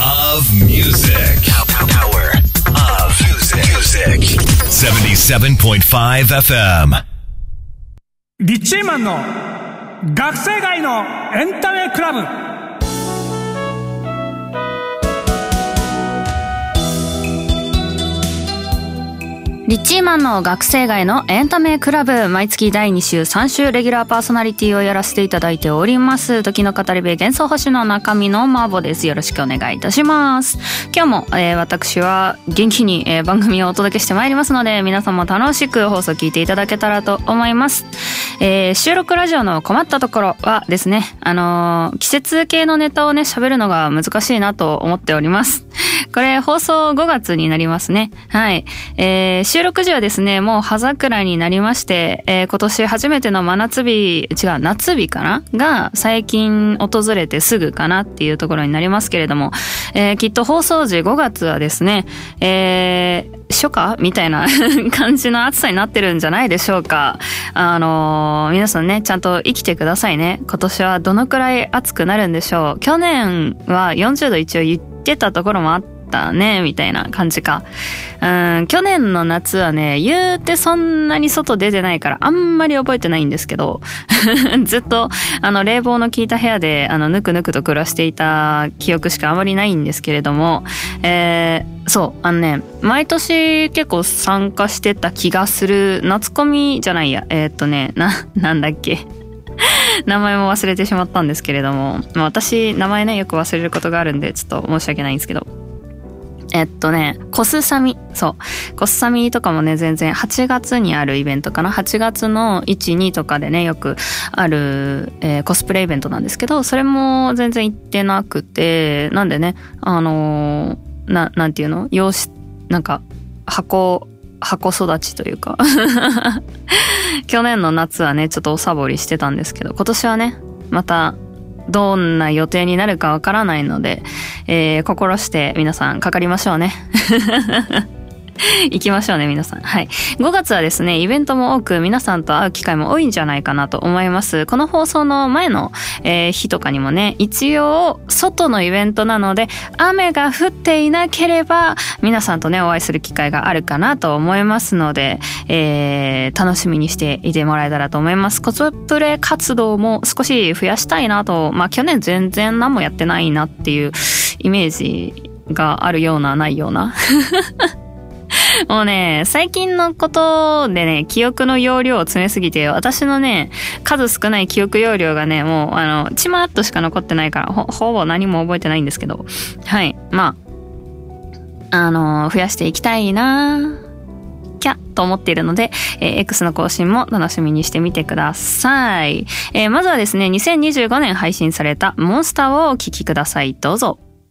of music. Power of music. 77.5 FM. リッチーマンの学生街のエンタメクラブ。 リッチーマンの学生街のエンタメクラブ、毎月第2週3週レギュラーパーソナリティをやらせていただいております時の語り部幻想星の中身のマーボです。よろしくお願いいたします。今日も、私は元気に、番組をお届けしてまいりますので、皆さんも楽しく放送聞いていただけたらと思います。収録ラジオの困ったところはですね、季節系のネタをね喋るのが難しいなと思っております。これ放送5月になりますね。はい。収録時はですね、もう葉桜になりまして、今年初めての夏日かなが最近訪れてすぐかなっていうところになりますけれども、きっと放送時5月はですね、初夏みたいな感じの暑さになってるんじゃないでしょうか。皆さんね、ちゃんと生きてくださいね。今年はどのくらい暑くなるんでしょう。去年は40度一応言ってたところもあったね、みたいな感じか。去年の夏はね、言うてそんなに外出てないからあんまり覚えてないんですけどずっと冷房の効いた部屋でぬくぬくと暮らしていた記憶しかあまりないんですけれども、そう毎年結構参加してた気がする夏コミじゃないやなんだっけ名前も忘れてしまったんですけれども、私名前ねよく忘れることがあるんでちょっと申し訳ないんですけど、コスサミ。そう。コスサミとかもね、全然8月にあるイベントかな。8月の1、2とかでね、よくある、コスプレイベントなんですけど、それも全然行ってなくて、なんでね、なんていうの？なんか、箱育ちというか。去年の夏はね、ちょっとおサボりしてたんですけど、今年はね、また、どんな予定になるかわからないので、心して皆さんかかりましょうね。行きましょうね皆さん。はい。5月はですね、イベントも多く皆さんと会う機会も多いんじゃないかなと思います。この放送の前の、日とかにもね、一応外のイベントなので雨が降っていなければ皆さんとねお会いする機会があるかなと思いますので、楽しみにしていてもらえたらと思います。コスプレ活動も少し増やしたいなと、去年全然何もやってないなっていうイメージがあるようなないようなもうね、最近のことでね、記憶の容量を詰めすぎて、私のね、数少ない記憶容量がね、もう、ちまっとしか残ってないから、ほぼ何も覚えてないんですけど、はい。増やしていきたいなと思っているので、X の更新も楽しみにしてみてください。まずはですね、2025年配信されたモンスターをお聞きください。どうぞ。